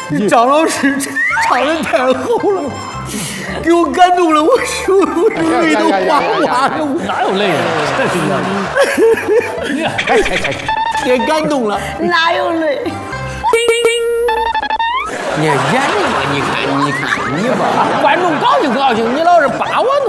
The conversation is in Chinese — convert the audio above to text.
张老师唱的太好了，给我感动了，我手泪都哗哗的。 哪有泪啊？ 别感动了， 哪有泪？ 你演这个，你看，你吧， 观众高兴高兴，你老是把我弄。